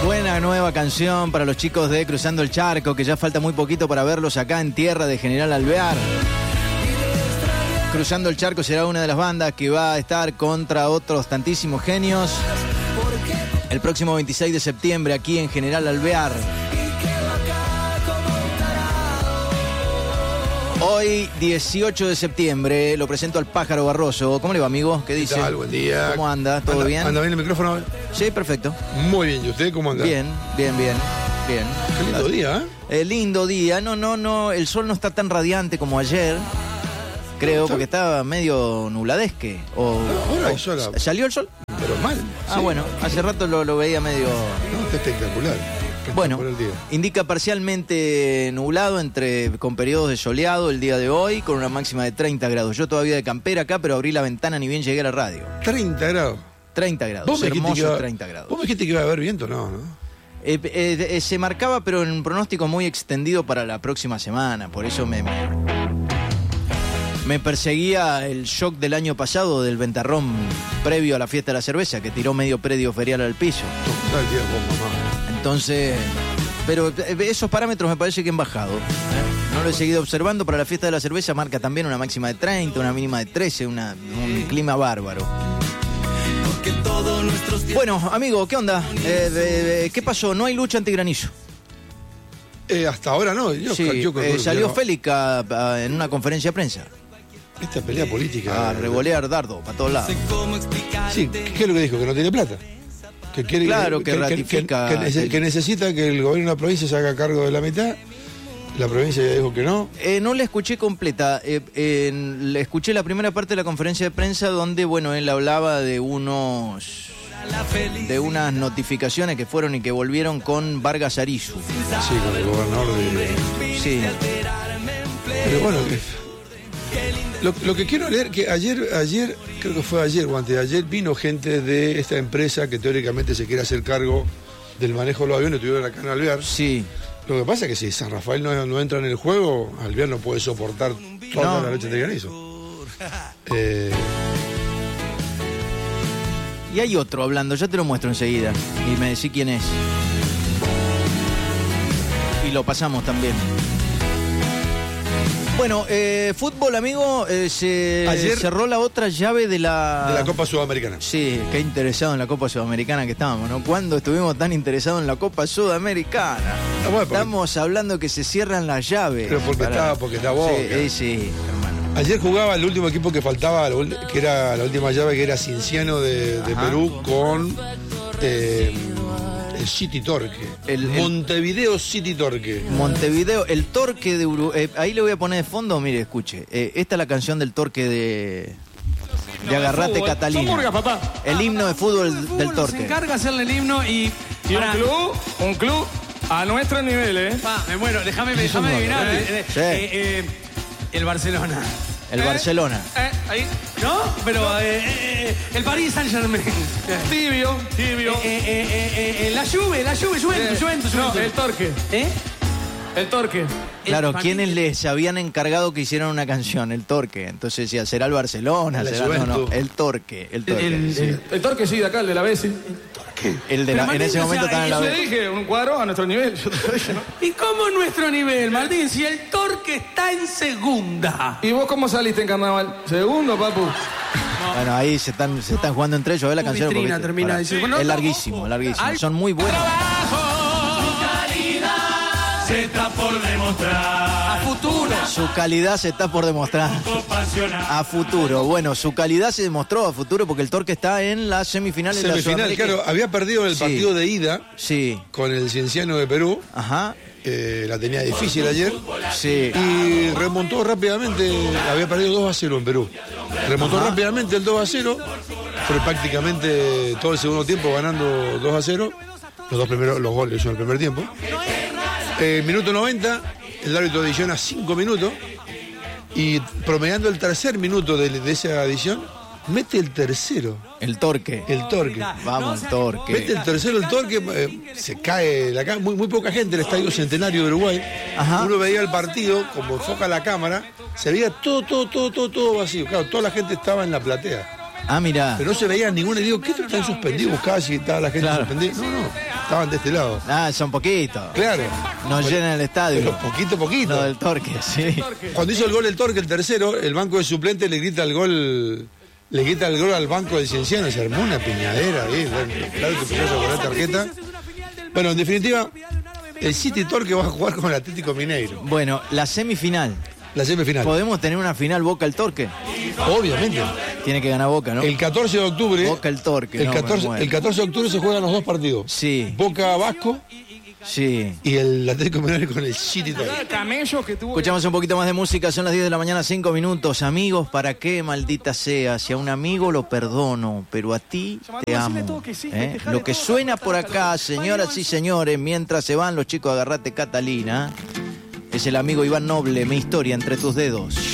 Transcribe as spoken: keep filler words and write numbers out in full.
Buena nueva canción para los chicos de Cruzando el Charco, que ya falta muy poquito para verlos acá en tierra de General Alvear. Cruzando el Charco será una de las bandas que va a estar contra otros tantísimos genios el próximo veintiséis de septiembre aquí en General Alvear. Hoy, dieciocho de septiembre, lo presento al Pájaro Barroso. ¿Cómo le va, amigo? ¿Qué dice? ¿Qué tal? Buen día. ¿Cómo anda? ¿Todo anda, bien? ¿Anda bien el micrófono? Sí, perfecto. Muy bien. ¿Y usted cómo anda? Bien, bien, bien, bien. Qué lindo día, ¿eh? Eh, lindo día. No, no, no. El sol no está tan radiante como ayer. Creo, porque estaba medio nubladesque. O, no, ahora hay o, sol. ¿Salió el sol? Pero mal. Ah, sí. bueno. Hace rato lo, lo veía medio... No, está espectacular. Bueno, indica parcialmente nublado entre con periodos de soleado el día de hoy, con una máxima de treinta grados. Yo todavía de campera acá, pero abrí la ventana ni bien llegué a la radio. treinta grados. treinta grados, ¿Vos me hermosos iba, treinta grados. ¿Vos me dijiste que iba a haber viento? No, ¿no? Eh, eh, eh, se marcaba, pero en un pronóstico muy extendido para la próxima semana. Por eso me, me, me perseguía el shock del año pasado del ventarrón previo a la fiesta de la cerveza, que tiró medio predio ferial al piso. Todo el día con mamá. Entonces, pero esos parámetros me parece que han bajado. ¿eh? No lo he seguido observando. Para la fiesta de la cerveza marca también una máxima de treinta, una mínima de trece, una, un clima bárbaro. Bueno, amigo, ¿qué onda? Eh, de, de, ¿Qué pasó? ¿No hay lucha antigranizo? Eh, hasta ahora no. Yo, sí, yo, yo, eh, yo, salió no. Félix a, a, en una conferencia de prensa. Esta pelea política. A revolear dardo para todos lados. Sí, ¿qué es lo que dijo? Que no tiene plata. Que quiere, claro, que, que ratifica... Que, que, que, que necesita que el gobierno de la provincia se haga cargo de la mitad. La provincia ya dijo que no. Eh, no la escuché completa. Eh, eh, le escuché la primera parte de la conferencia de prensa donde, bueno, él hablaba de unos... de unas notificaciones que fueron y que volvieron con Vargas Arizu. Sí, con el gobernador de... Sí. Pero bueno, lo, lo que quiero leer, que ayer, ayer, creo que fue ayer o antes de ayer, vino gente de esta empresa que teóricamente se quiere hacer cargo del manejo de los aviones, estuvieron acá en Alvear. Sí. Lo que pasa es que si San Rafael no, no entra en el juego, Alvear no puede soportar toda no. la noche de granizo. Eh... Y hay otro hablando, ya te lo muestro enseguida. Y me decís quién es. Y lo pasamos también. Bueno, eh, fútbol, amigo, eh, se Ayer, cerró la otra llave de la... De la Copa Sudamericana. Sí, qué interesado en la Copa Sudamericana que estábamos, ¿no? ¿Cuándo estuvimos tan interesados en la Copa Sudamericana? Ah, bueno, porque... Estamos hablando que se cierran las llaves. Pero porque para... está, porque está Boca. Sí, sí, hermano. Ayer jugaba el último equipo que faltaba, que era la última llave, que era Cienciano de, de Perú con... Eh, el City Torque. El, el Montevideo City Torque. Montevideo, el Torque de Uruguay. Eh, ahí le voy a poner de fondo, mire, escuche. Eh, esta es la canción del Torque de. De Agarrate Catalina. Murgas, papá. El himno de fútbol el del Torque. Se encarga de hacerle el himno y. Y un club, un club a nuestro nivel, ¿eh? Pa, me muero, déjame, déjame adivinar. Eh, sí. eh, eh, el Barcelona. El ¿Eh? Barcelona. Eh, ahí. ¿No? Pero no. Eh, eh, el Paris Saint-Germain. Tibio, tibio. Eh, eh, eh, eh, la Juve, la Juve, Juventus, Juventus, Juventus. No, el Torque. ¿Eh? El Torque. Claro, el ¿quiénes les habían encargado que hicieran una canción? El Torque. Entonces decía, ¿será el Barcelona? La ¿Será no, no? El Torque. El Torque. El, el, sí. el, el Torque, sí, de acá, el de la B, sí. El de la, en ese momento estaba en la B. B. Yo te dije, un cuadro a nuestro nivel. Yo te dije, ¿no? ¿Y cómo nuestro nivel, Martín? Si el Torque está en segunda. ¿Y vos cómo saliste en carnaval? ¿Segundo, papu? No. Bueno, ahí se están, se están jugando entre ellos. ¿Ves la Tu canción? vitrina Porque, termina para, diciendo, no, es no, larguísimo, no, larguísimo. Ay, Son muy buenos. Se está por demostrar. A futuro. Su calidad se está por demostrar. A futuro. Bueno, su calidad se demostró a futuro porque el Torque está en las semifinales de la Semifinal, claro. Había perdido el sí. partido de ida sí. con el Cienciano de Perú. Ajá. Eh, la tenía difícil ayer. Sí. Y remontó rápidamente. Había perdido dos a cero en Perú. Remontó Ajá. rápidamente el dos a cero. Fue prácticamente todo el segundo tiempo ganando dos a cero. Los dos primeros, los goles son el primer tiempo. Eh, minuto noventa, el árbitro adiciona cinco minutos y promediando el tercer minuto de, de esa adición, mete el tercero. El Torque. El Torque. Vamos, el Torque. Mete el tercero, el Torque, eh, se cae la ca- muy, muy poca gente en el Estadio Centenario de Uruguay. Ajá. Uno veía el partido, como enfoca la cámara, se veía todo, todo, todo, todo, todo vacío. Claro, toda la gente estaba en la platea. Ah, mirá. Pero no se veía ninguno y digo, ¿qué están suspendidos? Buscaba si estaba la gente Claro. suspendida. No, no, estaban de este lado. Ah, son poquitos. Claro. No Pero- llenan el estadio. Pero poquito, poquito. Lo del Torque, sí. Cuando hizo el gol el Torque, el tercero, el banco de suplentes le grita el gol, le grita el gol al banco de Cienciano, se armó una piñadera ahí, claro que puso con la tarjeta. Bueno, en definitiva, el City Torque va a jugar con el Atlético Mineiro. Bueno, la semifinal. La semifinal. ¿Podemos tener una final Boca el Torque? Obviamente. Tiene que ganar Boca, ¿no? El catorce de octubre. Boca el Torque. El no, me catorce, muero. el catorce de octubre se juegan los dos partidos. Sí, Boca Vasco sí. y el Atlético Mineiro con el City Torque. Camello que tuvo. Escuchamos un poquito más de música, son las diez de la mañana, cinco minutos. Amigos, ¿para qué, maldita sea? Si a un amigo lo perdono, pero a ti te amo. ¿Eh? Lo que suena por acá, señoras y señores, mientras se van los chicos, agarrate Catalina, es el amigo Iván Noble, Mi historia entre tus dedos.